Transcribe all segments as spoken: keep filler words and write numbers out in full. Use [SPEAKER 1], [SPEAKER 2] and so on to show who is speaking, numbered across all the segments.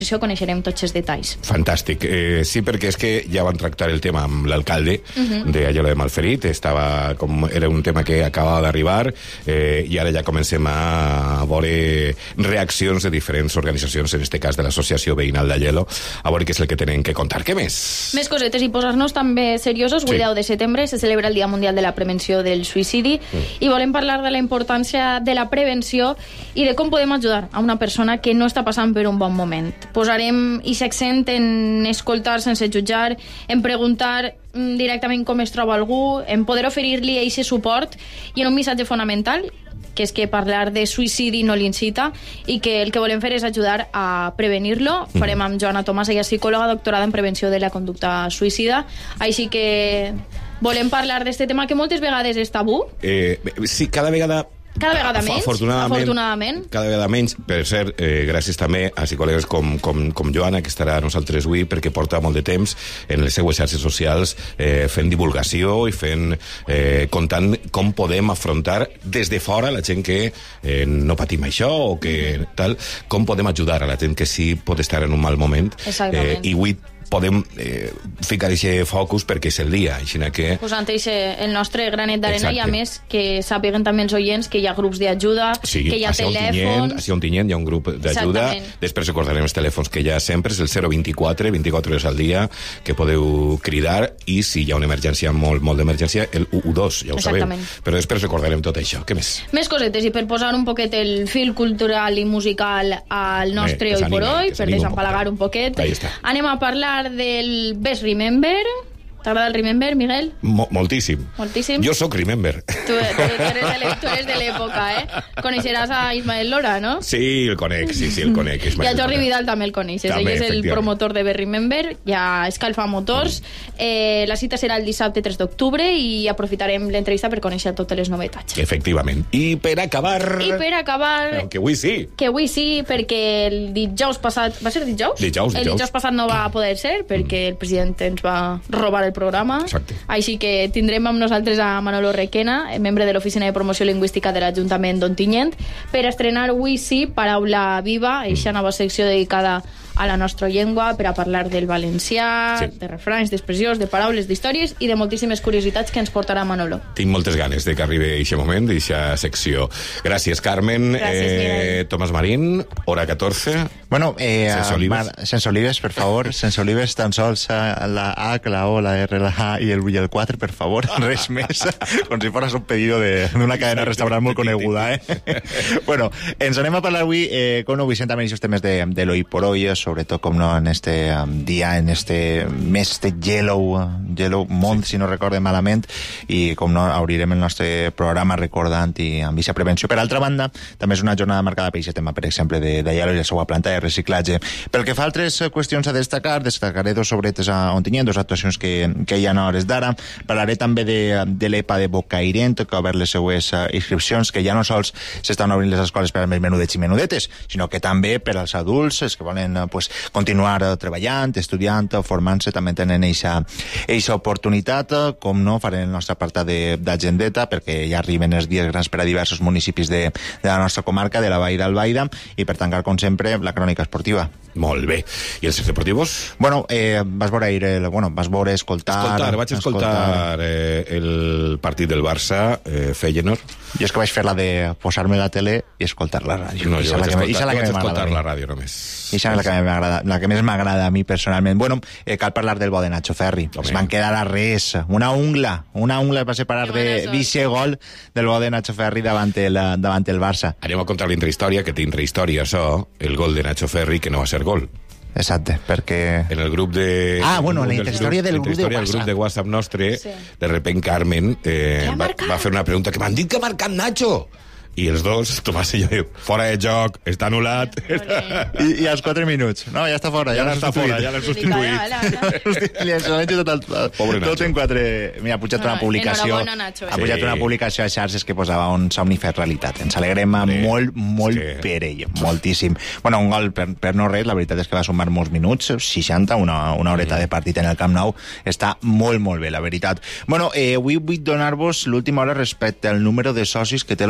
[SPEAKER 1] coneixerem tots els detalls.
[SPEAKER 2] Fantàstic. Eh, sí, perquè és que ja van tractar el tema amb l'alcalde uh-huh. de Aielo de Malferit. Estava com, era un tema que acabava d'arribar eh, i ara ja comencem a veure reaccions de diferents organitzacions, en este cas de l'Associació Veïnal d'Aielo, a veure què és el que tenen que contar. Què més?
[SPEAKER 1] Més cosetes i posar-nos també seriosos. Sí. El deu de setembre se celebra el Dia Mundial de la Prevenció del Suïcidi mm. i volem parlar de la importància de la prevenció i de com podem ajudar a una persona que no està passant per un bon moment. Posarem i accent en escoltar sense jutjar, en preguntar directament com es troba algú, en poder oferir-li aquest suport i en un missatge fonamental, que és que parlar de suïcidi no l'incita i que el que volem fer és ajudar a prevenir-lo. Mm. Farem amb Joana Tomàs, ella és psicòloga doctorada en prevenció de la conducta suïcida, així que volem parlar d'este tema que moltes vegades és tabú.
[SPEAKER 2] Eh, sí, cada vegada
[SPEAKER 1] Cada vegada menys,
[SPEAKER 2] afortunadament,
[SPEAKER 1] afortunadament.
[SPEAKER 2] Cada vegada menys, per cert, eh, gràcies també a psicòlegs com, com, com Joana, que estarà a nosaltres avui, perquè porta molt de temps en les seues xarxes socials eh, fent divulgació i fent, eh, contant com podem afrontar des de fora la gent que eh, no patim això o que tal, com podem ajudar a la gent que sí pot estar en un mal moment.
[SPEAKER 1] Exactament.
[SPEAKER 2] Eh, I avui podem eh, ficar aquest focus perquè és el dia, així que...
[SPEAKER 1] Posant el nostre granet d'arena. Exacte. I a més que sàpiguen també els oients que hi ha grups d'ajuda, sí, que hi ha telèfons...
[SPEAKER 2] Sí, a Ontinyent hi ha un grup d'ajuda. Després recordarem els telèfons que hi ha sempre, és el zero vint-i-quatre, vint-i-quatre hores al dia, que podeu cridar, i si hi ha una emergència, molt, molt d'emergència, el u u dos, ja ho sabeu. Però després recordarem tot això. Què més?
[SPEAKER 1] Més cosetes, i per posar un poquet el fil cultural i musical al nostre Hoy por Hoy, per desempalagar un poquet, anem a parlar del Best Remember. ¿T'agrada el Remember, Miguel?
[SPEAKER 2] Mo moltíssim.
[SPEAKER 1] Moltíssim.
[SPEAKER 2] Jo sóc Remember.
[SPEAKER 1] Tu, tu, tu eres de l'època, eh? Coneixeràs a Ismael Lora, no?
[SPEAKER 2] Sí, el conec, sí, sí, el conec.
[SPEAKER 1] I el Jordi Vidal també el coneixes. Ell és el promotor de Best Remember, ja escalfa motors. Mm. Eh, la cita serà el dissabte tres d'octubre i aprofitarem l'entrevista per conèixer totes les novetats.
[SPEAKER 2] Efectivament. I per acabar...
[SPEAKER 1] I per acabar...
[SPEAKER 2] Però que avui sí.
[SPEAKER 1] Que avui sí, perquè el dijous passat... Va ser dijous?
[SPEAKER 2] Dijous, dijous.
[SPEAKER 1] El dijous passat no va poder ser, perquè mm. el president ens va robar el programa.
[SPEAKER 2] Exacte.
[SPEAKER 1] Així que tindrem amb nosaltres a Manolo Requena, membre de l'Oficina de Promoció Lingüística de l'Ajuntament d'Ontinyent, per estrenar avui sí Paraula Viva, eixa nova secció dedicada a la nostra llengua, per a parlar del valencià, sí. de refranys, d'expressions, de paraules, d'històries i de moltíssimes curiositats que ens portarà Manolo.
[SPEAKER 2] Tinc moltes ganes de que arribi aquest moment, d'aquesta secció. Gràcies, Carmen.
[SPEAKER 1] Gràcies,
[SPEAKER 2] eh, Tomàs Marín, hora catorze.
[SPEAKER 3] Bueno, eh,
[SPEAKER 2] sense olives.
[SPEAKER 3] Mar, sense olives, per favor. Sense olives, tan sols la H, la O, la R, la A i el vuit i el quatre, per favor. Res més. Com si fos un pedido d'una cadena de restaurant molt coneguda, eh? Bueno, ens anem a parlar avui, eh, com no vull sentar més els temes de, de l'Hoy por Hoy, sobretot, com no, en este um, dia, en este mes de Yellow, uh, Yellow Month, sí. si no recorde malament, i com no, obrirem el nostre programa recordant i amb aquesta prevenció. Per altra banda, també és una jornada marcada per aquest tema, per exemple, de, de Yellow i la seva planta de reciclatge. Pel que fa a altres qüestions a destacar, destacaré dos sobretes a Ontinyent, dos actuacions que, que hi ha a hores d'ara. Parlaré també de, de l'E P A de Bocairent, que ha obert les seues uh, inscripcions, que ja no sols s'estan obrint les escoles per als menudets i menudetes, sinó que també per als adults, els que volen uh, pues, continuar treballant, estudiant, formant-se, també tenen aquesta oportunitat. Com no, farem el nostre apartat d'agendeta, perquè ja arriben els dies grans per a diversos municipis de, de la nostra comarca, de la Vall d'Albaida, i per tancar, com sempre, la crònica esportiva.
[SPEAKER 2] Molt bé. I els deportivos?
[SPEAKER 3] Bueno, eh, vas veure ahir, el, bueno, vas veure, escoltar...
[SPEAKER 2] Escoltar, vaig escoltar, escoltar eh, el partit del Barça, eh, Feyenoord.
[SPEAKER 3] Jo és que vaig fer la de posar-me la tele i escoltar la ràdio.
[SPEAKER 2] No, jo vaig escoltar,
[SPEAKER 3] la
[SPEAKER 2] vaig escoltar la ràdio només.
[SPEAKER 3] I això és la que m'agrada, la que més m'agrada a mi personalment. Bueno, eh, cal parlar del bo de Nacho Ferri. Home. Es van quedar a res. Una ungla, una ungla va separar de vice gol del bo de Nacho Ferri davant el, davant el Barça.
[SPEAKER 2] Anem a contar la intrahistòria, que té intrahistòria, això, el gol de Nacho Ferri, que no va ser gol.
[SPEAKER 3] Exacte, perquè...
[SPEAKER 2] En el grup de...
[SPEAKER 3] Ah, bueno, la intrahistòria del grup de WhatsApp.
[SPEAKER 2] El grup de WhatsApp nostre, sí. De repent Carmen eh, va, va fer una pregunta, que m'han dit que ha marcat Nacho! I els dos, Tomàs i jo, diu, fora de joc, està anul·lat.
[SPEAKER 3] I, I als quatre minuts. No, ja està fora.
[SPEAKER 2] Ja, ja està fora, ja l'hem substituït.
[SPEAKER 3] Li has tot, tot, tot en quatre... Mira, ha pujat una publicació...
[SPEAKER 1] Nacho,
[SPEAKER 3] ha pujat una publicació a xarxes que posava un somni fet realitat. Ens alegrem sí. molt, molt sí. per ell. Moltíssim. Bueno, un gol per, per no res, la veritat és que va sumar molts minuts, seixanta, una, una horeta sí. de partit en el Camp Nou. Està molt, molt bé, la veritat. Bueno, eh, avui vull donar-vos l'última hora respecte al número de socis que té l'Ontinyent mil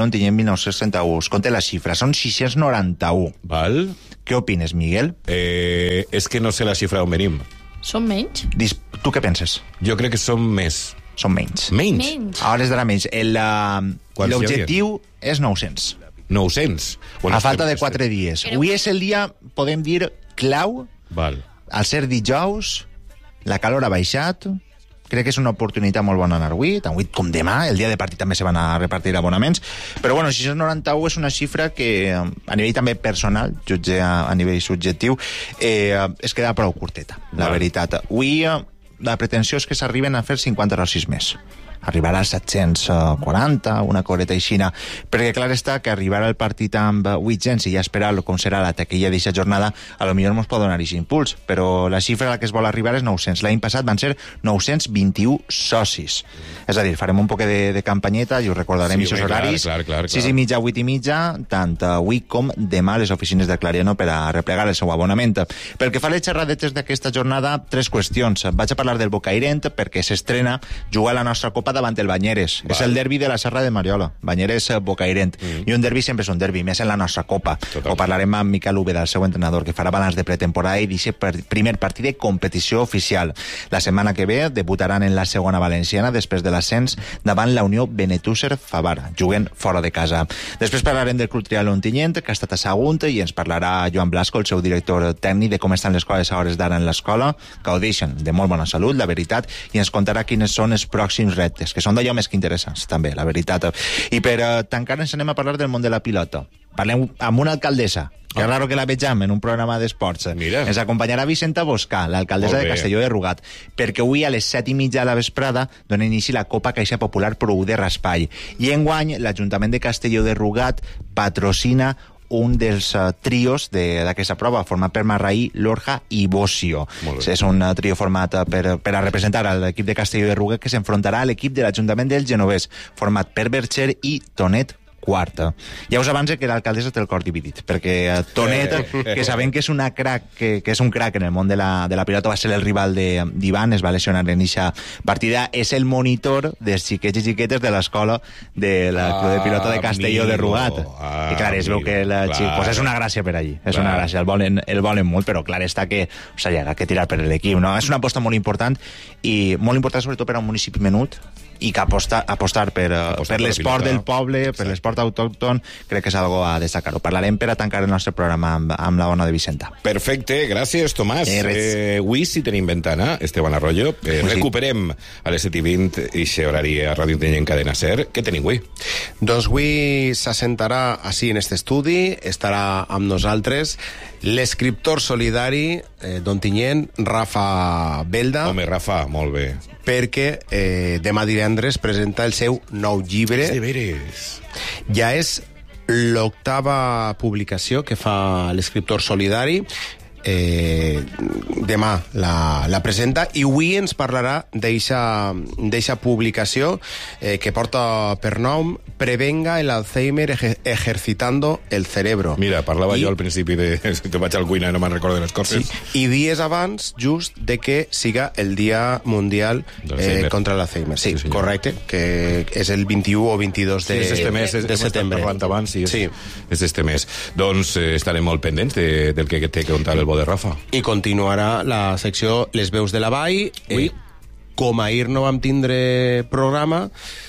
[SPEAKER 3] nou-cents trenta-u. Es compta la xifra, són sis-cents noranta-u.
[SPEAKER 2] Val?
[SPEAKER 3] Què opines, Miguel?
[SPEAKER 2] Eh, és que no sé la xifra on venim.
[SPEAKER 1] Són menys?
[SPEAKER 3] Dis, tu què penses?
[SPEAKER 2] Jo crec que són més.
[SPEAKER 3] Són menys.
[SPEAKER 2] Menys?
[SPEAKER 1] Menys.
[SPEAKER 3] A hores d'ara menys. El, uh,
[SPEAKER 2] Quants hi
[SPEAKER 3] l'objectiu és nou-cents.
[SPEAKER 2] nou-cents? Bueno,
[SPEAKER 3] A falta
[SPEAKER 2] estem-
[SPEAKER 3] de quatre dies.
[SPEAKER 1] Era-
[SPEAKER 3] Avui és el dia, podem dir, clau.
[SPEAKER 2] Val.
[SPEAKER 3] Al ser dijous, la calor ha baixat. Crec que és una oportunitat molt bona anar avui, tant avui com demà. El dia de partit també se van a repartir abonaments. Però, bueno, sis-cents noranta-u és una xifra que, a nivell també personal, jutge a, a nivell subjectiu, eh, es queda prou curteta, la
[SPEAKER 2] Val.
[SPEAKER 3] veritat. Avui eh, la pretensió és que s'arriben a fer cinquanta rosis més. Arribarà als set-cents quaranta, una coreta aixina, perquè clar està que arribar al partit amb vuit-cents i ja esperar com serà la taquilla d'aquesta jornada, a lo millor ens pot donar aquest impuls, però la xifra a la que es vol arribar és nou-cents. L'any passat van ser nou-cents vint-i-u socis. És a dir, farem un poc de, de campanyeta i us recordarem
[SPEAKER 2] Sí,
[SPEAKER 3] aquests
[SPEAKER 2] home, clar,
[SPEAKER 3] horaris.
[SPEAKER 2] clar, clar, clar.
[SPEAKER 3] sis i mitja, vuit i mitja, tant avui com demà a les oficines de Clariano per a replegar el seu abonament. Pel que fa a les xerradetes d'aquesta jornada, tres qüestions. Vaig a parlar del Bocairent perquè s'estrena jugar a la nostra copa davant el Banyeres.
[SPEAKER 2] Val.
[SPEAKER 3] És el derbi de la Serra de Mariola. Banyeres-Bocairent. Mm. I un derbi sempre és un derbi, més en la nostra copa.
[SPEAKER 2] Total.
[SPEAKER 3] Ho parlarem amb Miquel Úbeda, el seu entrenador, que farà balanç de pretemporada i d'aquest per- primer partit de competició oficial. La setmana que ve debutaran en la segona valenciana després de l'ascens davant la Unió Benetússer Favar, juguen fora de casa. Després parlarem del Club Trial Ontinyent, que ha estat a Sagunt, i ens parlarà Joan Blasco, el seu director tècnic, de com estan les coses a hores d'ara en l'escola, que ho deixen de molt bona salut, la veritat, i ens contarà quines són els pròxims reptes, que són d'allò més que interessants, també, la veritat. I per uh, tancar ens anem a parlar del món de la pilota. Parlem amb una alcaldessa, que és raro que la vegem en un programa d'esports.
[SPEAKER 2] Mira.
[SPEAKER 3] Ens acompanyarà Vicenta Boscà, l'alcaldessa
[SPEAKER 2] Molt
[SPEAKER 3] de
[SPEAKER 2] bé.
[SPEAKER 3] Castelló de Rugat, perquè avui a les set i mitja de la vesprada dona inici la Copa Caixa Popular Prou de Raspall. I enguany l'Ajuntament de Castelló de Rugat patrocina un dels uh, trios de- d'aquesta prova, format per Marraí, Lorja i Bocio.
[SPEAKER 2] Molt bé.
[SPEAKER 3] És un uh, trio format uh, per, per a representar a l'equip de Castelló de Rugat, que s'enfrontarà a l'equip de l'Ajuntament del Genovès, format per Bercher i Tonet quarta. Ja us avance que l'alcaldessa té el cor dividit, perquè eh, Tonet, que sabem que és una crack, que, que és un crack en el món de la, de la pilota, va ser el rival de- d'Ivan, es va lesionar en eixa partida, és el monitor dels xiquets i xiquetes de l'escola de la Club de Pilota de Castelló de Rugat.
[SPEAKER 2] Ah,
[SPEAKER 3] I clar, es veu que la
[SPEAKER 2] clar.
[SPEAKER 3] xic, pues és una gràcia per allí, és
[SPEAKER 2] Clar.
[SPEAKER 3] una gràcia, el volen, el volen molt, però clar està que o sigui, ha que tirar per l'equip, no? És una aposta molt important, i molt important sobretot per a un municipi menut, i que aposta, apostar per, uh,
[SPEAKER 2] Apostar
[SPEAKER 3] per
[SPEAKER 2] per la
[SPEAKER 3] l'esport
[SPEAKER 2] pilota.
[SPEAKER 3] del poble, per l'esport autòcton, crec que és algo a destacar. Ho parlarem per a tancar el nostre programa amb, amb la bona de Vicenta.
[SPEAKER 2] Perfecte, gràcies, Tomàs.
[SPEAKER 3] Eh, res.
[SPEAKER 2] Eh, avui sí tenim ventana, Esteban Arroyo. Eh,
[SPEAKER 3] Pues sí.
[SPEAKER 2] recuperem a les set i vint i xe horari a Ràdio Ontinyent Cadena Ser. Què tenim avui?
[SPEAKER 4] Doncs avui s'assentarà així en este estudi, estarà amb nosaltres l'escriptor solidari eh, d'Ontinyent, Rafa Belda,
[SPEAKER 2] Home, Rafa, molt bé.
[SPEAKER 4] perquè eh, demà divendres presenta el seu nou llibre.
[SPEAKER 2] De veres.
[SPEAKER 4] Ja és l'octava publicació que fa l'escriptor solidari. Eh, demà la, la presenta i avui ens parlarà d'eixa publicació eh, que porta per nom Prevenga el Alzheimer eje- ejercitando el cerebro.
[SPEAKER 2] Mira, parlava
[SPEAKER 4] I,
[SPEAKER 2] jo al principi de... Te vaig al cuina i no me'n recordo de les coses.
[SPEAKER 4] sí, i dies abans just de que siga el Dia Mundial
[SPEAKER 2] Del
[SPEAKER 4] eh,
[SPEAKER 2] Alzheimer.
[SPEAKER 4] contra l'Alzheimer. Sí,
[SPEAKER 2] Sí, senyor.
[SPEAKER 4] correcte, que és el vint-i-u o vint-i-dos de,
[SPEAKER 2] Sí, és este mes, és,
[SPEAKER 4] de
[SPEAKER 2] hem estat
[SPEAKER 4] setembre.
[SPEAKER 2] parlant abans, sí, és,
[SPEAKER 4] Sí.
[SPEAKER 2] és este mes. Doncs eh, estarem molt pendents de, del que té que contar el bo de Rafa.
[SPEAKER 4] I continuarà la secció Les veus de la Vall. Eh, com ahir no vam tindre programa,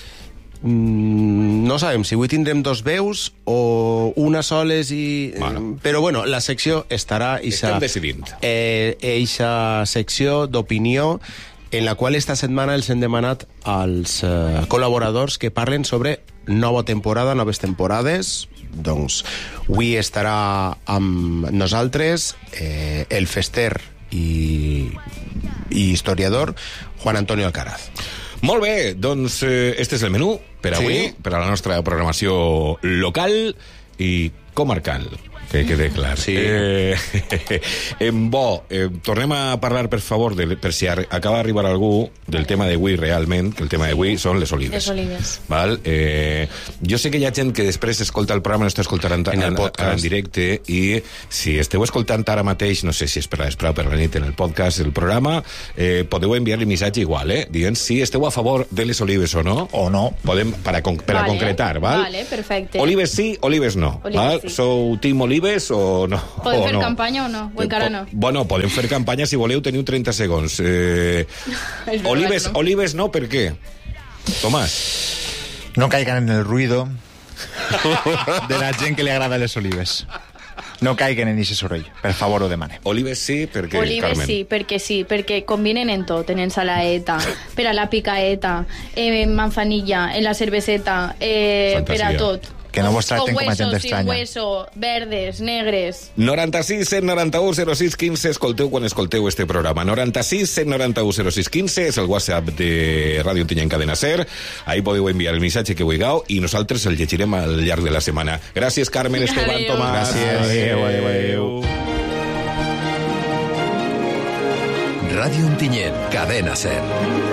[SPEAKER 4] mm, no sabem si avui tindrem dos veus o una soles i...
[SPEAKER 2] Bueno.
[SPEAKER 4] Però bueno, la secció estarà...
[SPEAKER 2] Estem decidint.
[SPEAKER 4] Eh, eixa secció d'opinió en la qual esta setmana els hem demanat als eh, col·laboradors que parlen sobre nova temporada, noves temporades. Doncs avui estarà amb nosaltres eh, el fester i, i historiador Juan Antonio Alcaraz.
[SPEAKER 2] Molt bé, doncs eh, este és el menú per avui,
[SPEAKER 4] Sí.
[SPEAKER 2] per a la nostra programació local i comarcal. Que quede clar.
[SPEAKER 4] Sí.
[SPEAKER 2] Eh, eh, bo, eh, tornem a parlar, per favor, de, per si ar acaba d'arribar algú, del tema d'avui realment, que el tema d'avui són les olives.
[SPEAKER 1] Les olives.
[SPEAKER 2] Val? Eh, jo sé que hi ha gent que després escolta el programa, no està escoltant en,
[SPEAKER 4] En el
[SPEAKER 2] en,
[SPEAKER 4] podcast.
[SPEAKER 2] en directe, i si esteu escoltant ara mateix, no sé si és per la vesprada o per la nit en el podcast, el programa, eh, podeu enviar-li missatge igual, eh? Dient si esteu a favor de les olives o no.
[SPEAKER 3] O no.
[SPEAKER 2] Podem, per a, con per a
[SPEAKER 1] Vale,
[SPEAKER 2] concretar, val?
[SPEAKER 1] vale, perfecte.
[SPEAKER 2] Olives sí, olives no.
[SPEAKER 1] Olives
[SPEAKER 2] val?
[SPEAKER 1] sí.
[SPEAKER 2] Sou team olives o no?
[SPEAKER 1] Podem
[SPEAKER 2] o
[SPEAKER 1] fer
[SPEAKER 2] no?
[SPEAKER 1] campanya o no? O encara no?
[SPEAKER 2] Bueno, podem fer campanya si voleu, teniu trenta segons. Eh,
[SPEAKER 1] És veritat,
[SPEAKER 2] olives,
[SPEAKER 1] no?
[SPEAKER 2] olives no, per què? Tomàs.
[SPEAKER 3] No caigan en el ruido de la gent que li agrada les olives. No caiguen en ese soroll. Per favor, ho demane.
[SPEAKER 2] Olives sí, perquè,
[SPEAKER 1] Olives
[SPEAKER 2] Carmen.
[SPEAKER 1] sí, perquè sí, perquè combinen en tot, en ensalaeta, per a la picaeta, eh, manzanilla, en la cerveseta, eh, per
[SPEAKER 2] Fantasia.
[SPEAKER 1] a tot.
[SPEAKER 3] Que no vos tracten
[SPEAKER 1] Con
[SPEAKER 3] com a gent
[SPEAKER 1] hueso,
[SPEAKER 3] estranya.
[SPEAKER 1] sin hueso, verdes, negres.
[SPEAKER 2] noranta-sis, cent noranta-u, zero sis, quinze, escolteu quan escolteu este programa. noranta-sis, cent noranta-u, zero sis, quinze és el WhatsApp de Ràdio Ontinyent Cadena Ser. Ahí podeu enviar el missatge que vulgueu i nosaltres el llegirem al llarg de la setmana. Gràcies, Carmen, Esteban,
[SPEAKER 1] Adéu.
[SPEAKER 2] Tomàs.
[SPEAKER 3] Gràcies. Adéu, adéu, adéu.
[SPEAKER 5] Ràdio Ontinyent, Cadena Ser.